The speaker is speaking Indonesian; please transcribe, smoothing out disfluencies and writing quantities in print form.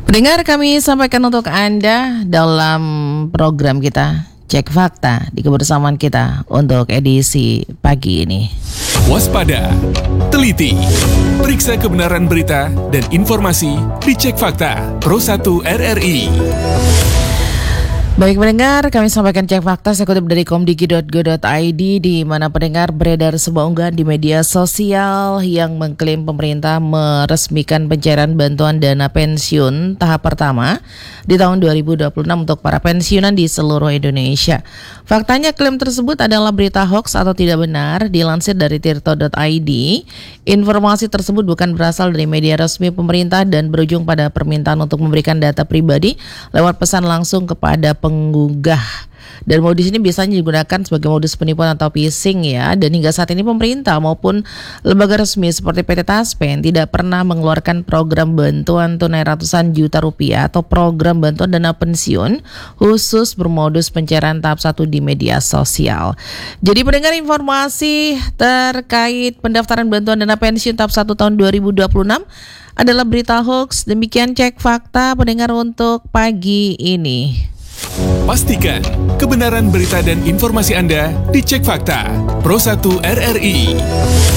Pendengar, kami sampaikan untuk Anda dalam program kita Cek Fakta di kebersamaan kita untuk edisi pagi ini. Waspada, teliti, periksa kebenaran berita dan informasi di Cek Fakta Pro 1 RRI. Baik pendengar, kami sampaikan Cek Fakta saya kutip dari komdigi.go.id, di mana pendengar beredar sebuah unggahan di media sosial yang mengklaim pemerintah meresmikan pencairan bantuan dana pensiun tahap pertama di tahun 2026 untuk para pensiunan di seluruh Indonesia. Faktanya klaim tersebut adalah berita hoax atau tidak benar. Dilansir dari tirto.id, informasi tersebut bukan berasal dari media resmi pemerintah dan berujung pada permintaan untuk memberikan data pribadi lewat pesan langsung kepada penggugah. Dan modus ini biasanya digunakan sebagai modus penipuan atau phishing ya. Dan hingga saat ini pemerintah maupun lembaga resmi seperti PT Taspen tidak pernah mengeluarkan program bantuan tunai ratusan juta rupiah atau program bantuan dana pensiun khusus bermodus pencairan tahap 1 di media sosial. Jadi pendengar, informasi terkait pendaftaran bantuan dana pensiun tahap 1 tahun 2026 adalah berita hoax. Demikian Cek Fakta pendengar untuk pagi ini. Pastikan kebenaran berita dan informasi Anda di Cek Fakta Pro 1 RRI.